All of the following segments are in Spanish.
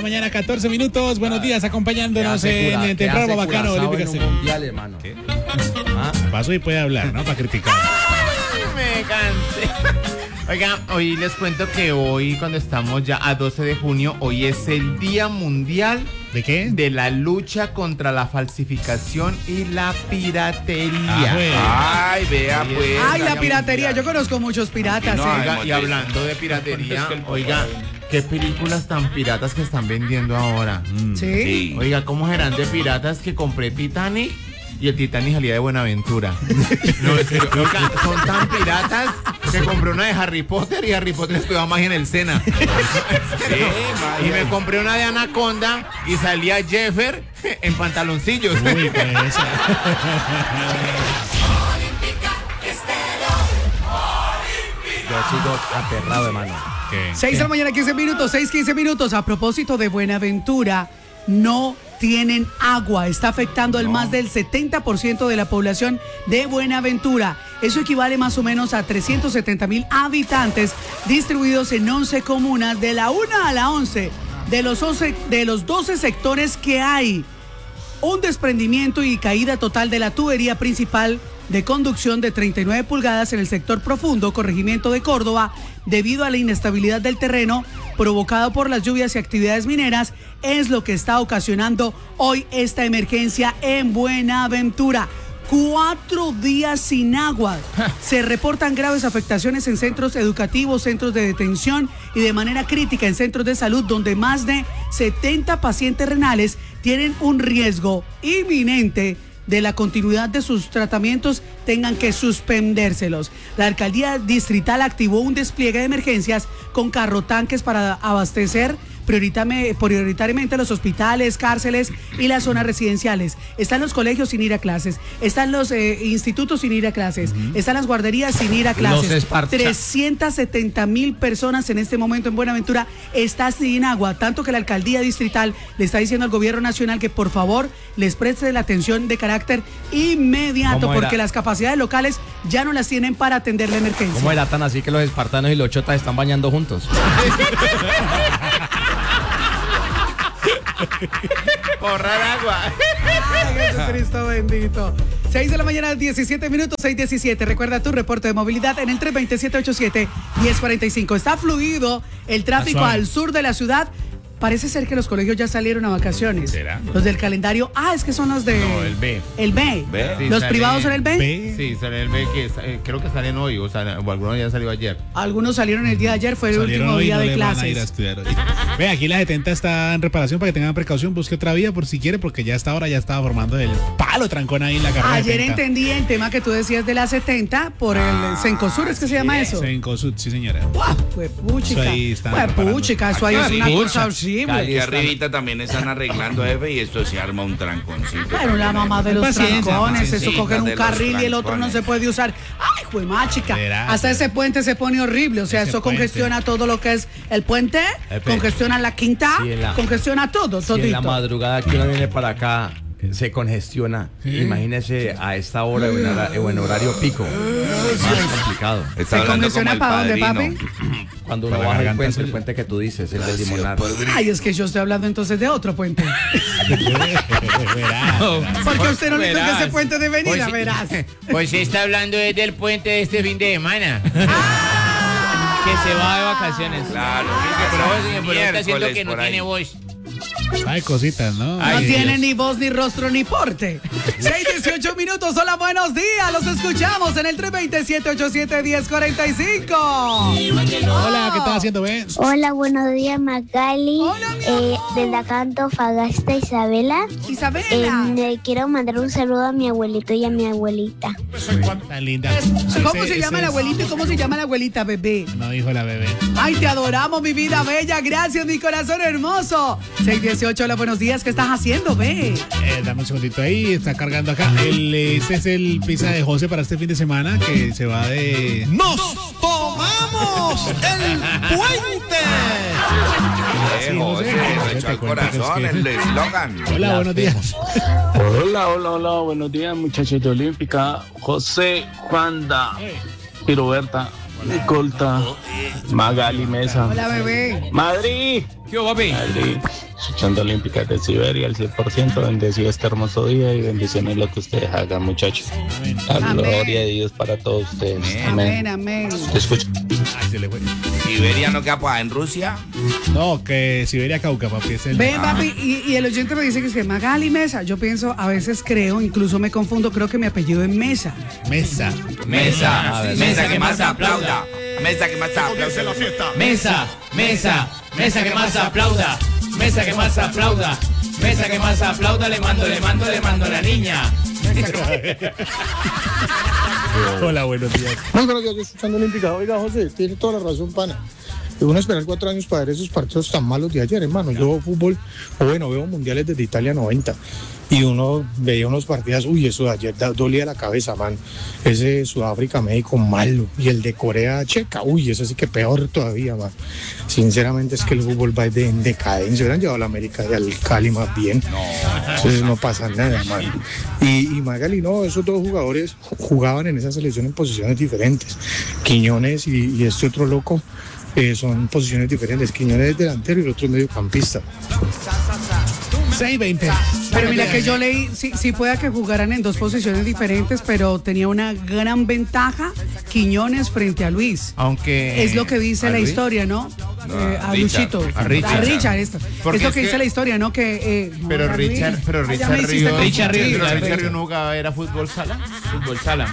mañana, 14 minutos. Buenos días, acompañándonos en Temprano Bacano Olímpica. Mundial, hermano. ¿Qué? Paso y puede hablar, ¿no? Para criticar. Me cansé. Oiga, hoy les cuento que hoy, cuando estamos ya a 12 de junio, hoy es el Día Mundial. ¿De qué? De la lucha contra la falsificación y la piratería. Ay, vea pues. Ay, la piratería. Yo conozco muchos piratas. Oiga, y hablando de piratería, oiga, ¿qué películas tan piratas que están vendiendo ahora? ¿Sí? Oiga, ¿cómo serán de piratas que compré Titanic? Y el Titanic salía de Buenaventura. No, en serio. Oiga, son tan piratas que compré una de Harry Potter y Harry Potter estudiaba magia en el Sena. Y me compré una de Anaconda y salía Jeffer en pantaloncillos. Uy, pues. Yo sigo aterrado, hermano. 6 de la mañana, 15 minutos, 6:15 minutos. A propósito de Buenaventura, no tienen agua. Está afectando al más del 70% de la población de Buenaventura. Eso equivale más o menos a 370,000 habitantes distribuidos en 11 comunas, de la 1 a la 11, de los 12 sectores que hay. Un desprendimiento y caída total de la tubería principal de conducción de 39 pulgadas en el sector profundo, corregimiento de Córdoba, debido a la inestabilidad del terreno provocado por las lluvias y actividades mineras, es lo que está ocasionando hoy esta emergencia en Buenaventura. 4 días sin agua. Se reportan graves afectaciones en centros educativos, centros de detención y de manera crítica en centros de salud, donde más de 70 pacientes renales tienen un riesgo inminente de la continuidad de sus tratamientos, tengan que suspendérselos. La alcaldía distrital activó un despliegue de emergencias con carrotanques para abastecer prioritariamente los hospitales, cárceles y las zonas residenciales. Están los colegios sin ir a clases, están los institutos sin ir a clases, están las guarderías sin ir a clases. 370,000 personas en este momento en Buenaventura están sin agua, tanto que la alcaldía distrital le está diciendo al gobierno nacional que por favor les preste la atención de carácter inmediato, porque las capacidades locales ya no las tienen para atender la emergencia. ¿Cómo era tan así que los espartanos y los chotas están bañando juntos? Ahorrar agua. Ay, Jesucristo bendito. 6 de la mañana, 17 minutos, 6:17. Recuerda tu reporte de movilidad en el 320-787-1045. Está fluido el tráfico al sur de la ciudad. Parece ser que los colegios ya salieron a vacaciones. ¿Será? Los del calendario. Es que son los de... No, el B. El B. Sí, ¿Los sale privados son el B? Sí, sale el B, que creo que salen hoy, o algunos ya salió ayer. Algunos salieron el día de ayer, fue el Salieron último hoy, día no de le van a clases. ir a estudiar hoy. Ve, aquí la 70 está en reparación para que tengan precaución. Busque otra vía por si quiere, porque ya hasta ahora ya estaba formando el palo trancón ahí en la carrera. Ayer 70. entendí el tema que tú decías de la 70 por el Cencosur, ¿es que se llama eso? Cencosud, sí señora. ¡Guau! Puchica. Eso ahí están Puchica, eso ahí es una cosa horrible. Aquí arribita también están arreglando, jefe, y esto se arma un tranconcito. Bueno, la mamá de los Paciencia, trancones, paciencia. eso cogen un De los carril y el otro no trancones. se puede usar. ¡Ay, juemachica! Verá, Hasta verá. ese puente se pone horrible, o sea, Ese eso puente. congestiona todo lo que es el puente, congestiona la quinta, Sí, congestiona todo, Si en la todito. madrugada que uno viene para acá se congestiona, imagínese a esta hora o en horario pico. Es más complicado. Está ¿Se hablando congestiona como el para dónde, padrino. papi? Cuando uno Para la baja garganta el puente que tú dices, el de Limonar. Ay, es que yo estoy hablando entonces de otro puente. Verá. Porque usted no le toca Verás. ese puente de venida, Pues- verás. Pues se está hablando del puente de este fin de semana. Que se va de vacaciones. Claro, Pero vos, señor, pero está diciendo miércoles que no por ahí. tiene voz. Hay cositas, ¿no? No Ay, tiene Dios. ni voz, ni rostro, ni porte. 6:18 minutos. Hola, buenos días. Los escuchamos en el 320-787-1045. Hola, ¿qué estás haciendo, Ben? Hola, buenos días, Magali. Hola, mi amor. Desde acá Antofagasta, Isabela. Isabela. Le quiero mandar un saludo a mi abuelito y a mi abuelita. Tan linda. ¿Cómo se llama el abuelito y cómo se llama la abuelita, bebé? No dijo la bebé. Ay, te adoramos, mi vida bella. Gracias, mi corazón hermoso. 6:18, hola, buenos días. ¿Qué estás haciendo, ve? Dame un segundito ahí, está cargando acá. Este es el pizza de José para este fin de semana que se va de... ¡Nos tomamos el puente! José, le echó al corazón el eslogan. Hola, buenos días. Hola, buenos días, muchachita olímpica. José, Juanda y Roberta, Nicolta, Magali Mesa. Hola, bebé. Madrid, ¿Qué hubo, papi? Madrid. escuchando Olímpica de Siberia al 100%, bendecido este hermoso día y bendiciones lo que ustedes hagan, muchachos. La Amén. gloria de Dios para todos ustedes. Amén, amén. Te escucho. Ay, se le fue. Siberia no queda para en Rusia. No, que Siberia Cauca, papi. Es el... Ven, papi, y el oyente me dice que se llama Gali Mesa. Yo pienso, a veces creo, incluso me confundo, creo que mi apellido es Mesa. Mesa. Mesa, mesa que más aplauda. Mesa que más aplauda. Mesa, mesa, mesa que más aplauda. Mesa que más aplauda. Mesa que más aplauda, le mando a la niña. Hola, buenos días. Muy buenos días, yo escuchando Olímpica. Oiga, José, tiene toda la razón, pana. Y uno esperar 4 años para ver esos partidos tan malos de ayer, hermano. Yo veo fútbol, veo mundiales desde Italia 90. Y uno veía unos partidos, uy, eso de ayer dolía la cabeza, man. Ese Sudáfrica, México, malo. Y el de Corea, Checa, uy, eso sí que peor todavía, man. Sinceramente es que el fútbol va en decadencia. Hubieran llevado a la América y al Cali más bien. Entonces no pasa nada, man. Y Magali, no, esos dos jugadores jugaban en esa selección en posiciones diferentes. Quiñones y este otro loco. Son posiciones diferentes. Quiñones es delantero y el otro es mediocampista. 6:20. Pero mira que yo leí, sí pueda que jugaran en dos posiciones diferentes, pero tenía una gran ventaja Quiñones frente a Luis. Aunque Es lo que dice la Luis? historia, ¿no? A Richard. Luchito. A Richard. Esto. Porque Es lo es que que- dice la historia, ¿no? Que, Pero era Luis. Richard Ay, ya me hiciste Ríos. confundir. Richard Ríos no jugaba, era fútbol sala. Fútbol sala.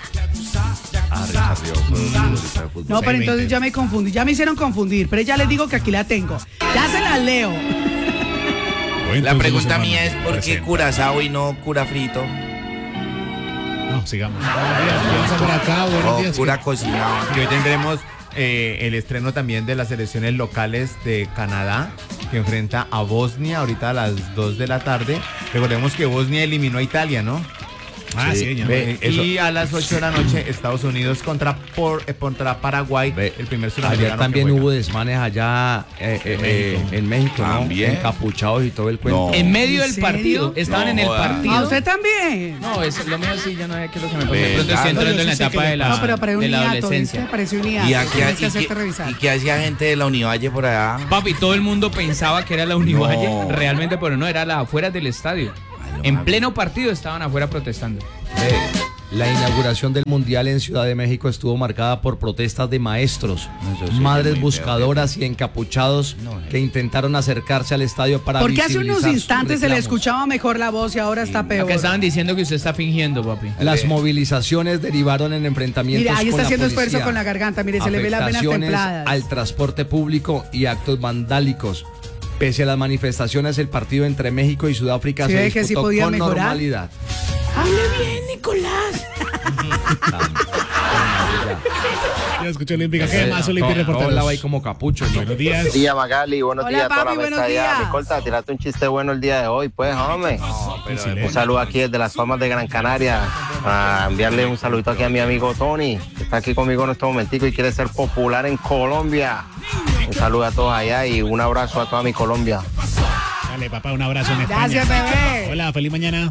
No, pero 6:20. entonces ya me confundí, ya me hicieron confundir, pero ya les digo que aquí la tengo. Ya se la leo. La pregunta mía es ¿por qué Curazao y no cura frito? No, sigamos. Buenos días, ¿quién está por acá? Buenos O días. cura cocinado. Y hoy tendremos el estreno también de las selecciones locales de Canadá, que enfrenta a Bosnia ahorita a las 2 de la tarde. Recordemos que Bosnia eliminó a Italia, ¿no? Ah, sí, señor. Y a las 8 de la noche Estados Unidos contra Paraguay, el primer suramericano. Ayer también que juega. hubo desmanes allá en México, ¿no? También. Encapuchados y todo el cuento. No. En medio ¿En del serio? partido. Estaban No en el joda. partido. ¿A usted también? No, es lo mío sí, ya no sé qué es lo que me pasa. De ¿Verdad? pronto estoy entrando en la Yo sí sé etapa que de la, No, pero para un de la hiato, adolescencia. ¿viste? Pareció un hiato. ¿Y aquí Tienes que hacerte revisar. y qué hacía gente de la Univalle por allá? Papi, todo el mundo pensaba que era la Univalle, No. realmente, pero no, era la afuera del estadio. En pleno partido estaban afuera protestando. La inauguración del Mundial en Ciudad de México estuvo marcada por protestas de maestros, madres buscadoras y encapuchados que intentaron acercarse al estadio para Porque hace visibilizar unos sus instantes se le reclamos. escuchaba mejor la voz y ahora está peor. Acá estaban diciendo que usted está fingiendo, papi. Las movilizaciones derivaron en enfrentamientos Mira, ahí con está la haciendo policía, esfuerzo con la garganta, mire, se le ve las venas afectaciones templadas. al transporte público y actos vandálicos. Pese a las manifestaciones, el partido entre México y Sudáfrica ¿Sí se ve que sí disputó podía con mejorar? normalidad. Hable bien, Nicolás. Ya escuché Olímpica. ¿Qué más, Olímpica Reporteros? Hola, ahí como capucho. ¿no? Buenos días. Buenos días, Magali. Buenos Hola, días a toda papi, la mesa buenos allá. días. Mi corta, tirate un chiste bueno el día de hoy, pues, hombre. Un saludo aquí desde las Palmas de Gran Canaria. A enviarle un saludito aquí a mi amigo Tony, que está aquí conmigo en este momentico y quiere ser popular en Colombia. Un saludo a todos allá y un abrazo a toda mi Colombia. Dale, papá, un abrazo en España. Gracias, bebé. Hola, feliz mañana.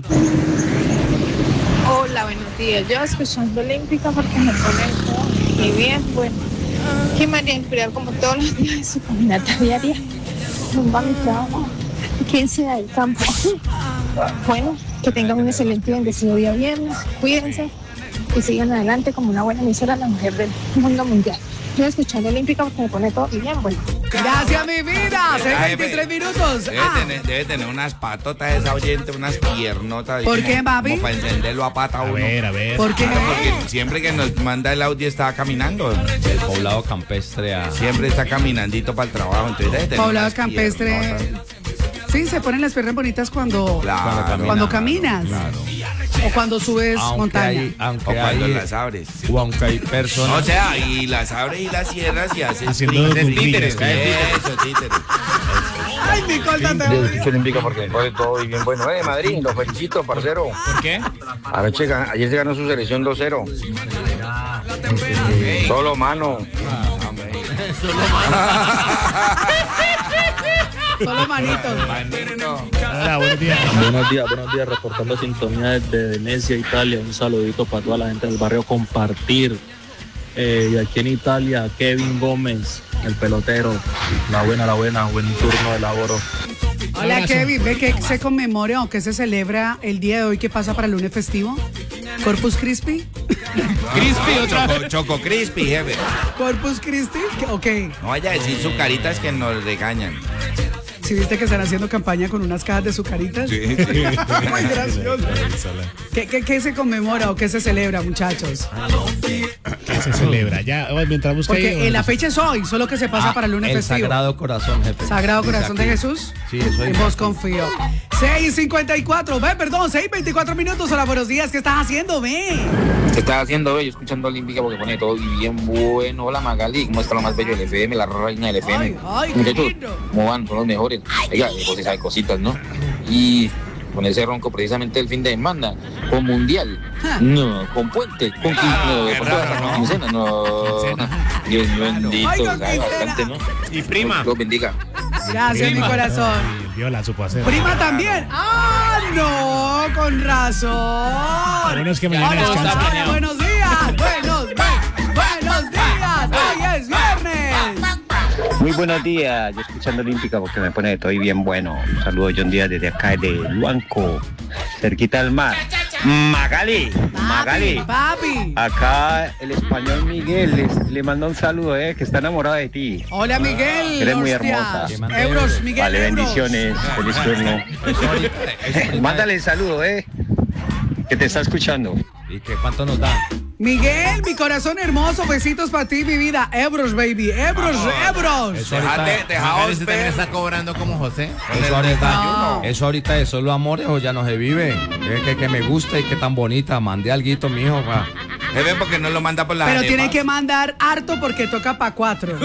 Hola, buenos días. Yo escuchando Olímpica porque me pone todo y bien, bueno. Que María Imperial, como todos los días de su caminata diaria, rumbo a mi trabajo, 15 del campo. Bueno, que tengan un excelente y bendecido día viernes. Cuídense y sigan adelante como una buena emisora, la mujer del mundo mundial. Yo escuchando Olímpica porque me pone todo y bien, bueno. Gracias, mi vida. 23 minutos. Debe tener unas patotas esa oyente, unas piernotas. ¿Por qué, papi? Como para encenderlo a pata a uno. A ver. ¿Por qué? Porque siempre que nos manda el audio está caminando. El poblado campestre a... Siempre está caminandito para el trabajo. Entonces debe tener Poblado unas campestre. piernotas. Sí, se ponen las piernas bonitas cuando caminas. Claro. O cuando subes montaña. O cuando las abres. O aunque hay personas... O sea, y las abres y las cierras y haces Haciendo títeres. cuclillas, Eso, títeres. Ay, Nicole, Yo escucho Olímpica porque me pone todo y bien bueno. Madrid, lo felicito, parcero. ¿Por qué? Ayer se ganó su selección 2-0. Solo mano. Solo manitos. Hola, buenos días. Buenos días, reportando sintonía desde Venecia, Italia. Un saludito para toda la gente del barrio Compartir. Y aquí en Italia, Kevin Gómez, el pelotero. La buena, buen turno de laboro. Hola, Abrazo. Kevin. ¿Ve que se conmemora o que se celebra el día de hoy que pasa para el lunes festivo? ¿Corpus Christi? Crispy, otra vez. Choco Crispy, jefe. ¿Corpus Christi? Ok. No vaya a decir sucaritas que nos regañan. ¿Sí viste que están haciendo campaña con unas cajas de sucaritas? Sí. Muy gracioso. ¿Qué se conmemora o qué se celebra, muchachos? ¿Qué se celebra? Ya, mientras busca Porque ahí, la fecha es hoy, solo que se pasa para el lunes el festivo. Sagrado Corazón, jefe. Sagrado Corazón de Dice aquí. Jesús. Sí, eso En es. vos confío. 6:54, 6:24 minutos. Hola, buenos días. ¿Qué estás haciendo, ve? ¿Qué estás haciendo, yo escuchando Olímpica porque pone todo bien bueno. Hola, Magali, ¿cómo está lo más bello del FM, la reina del FM? Ay, qué Muchachos, lindo. ¿cómo van? Son los mejores. Oiga, José sabe cositas, ¿no? Y con ese ronco precisamente el fin de semana, con Mundial, no, con Puente, con Quincena, no. Dios bendito, Oiga, sabe bastante, ¿no? Y prima. Dios bendiga. Gracias, mi corazón. Viola supo hacer. Prima también. ¡Ah, no! Con razón. Bueno, es que mañana Hola, descansa. hola, buenos días. Buenos días. Hoy es viernes. Muy buenos días, yo escuchando Olímpica porque me pone de todo y bien bueno. Un saludo John Díaz desde acá de Luanco, cerquita del mar. Magali, Papi. acá el español Miguel le manda un saludo, que está enamorado de ti. Hola, Miguel. Eres muy Hostias. hermosa. Euros, Miguel. Vale, euros. bendiciones, feliz turno. Mándale el saludo, que te está escuchando. ¿Y qué cuánto nos da? Miguel, mi corazón hermoso, besitos para ti, mi vida. Euros, baby. Euros. Eso ahorita, Magali, ¿usted también está cobrando como José? eso ahorita es solo amores o ya no se vive. Que me gusta y que tan bonita. Mandé alguito, mijo. Jefe, porque no lo manda por la Pero tiene que mandar harto porque toca para 4.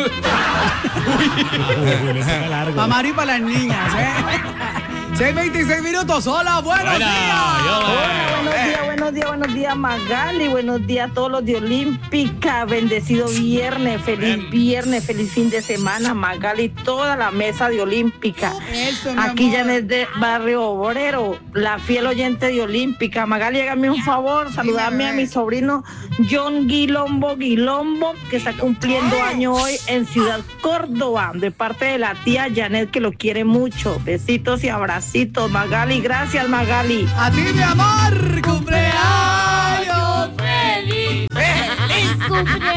Para Mario y para las niñas, 6:26 minutos. Hola, buenos días. Buenos días, Magali. Buenos días a todos los de Olímpica. Bendecido viernes, feliz fin de semana, Magali. Toda la mesa de Olímpica. Aquí Janet de Barrio Obrero, la fiel oyente de Olímpica. Magali, hágame un favor, saludarme a mi sobrino John Guilombo, que está cumpliendo año hoy en Ciudad Córdoba, de parte de la tía Janet, que lo quiere mucho. Besitos y abracitos, Magali. Gracias, Magali. A ti, mi amor, cumpleaños. ¡Feliz! ¡Feliz cumpleaños!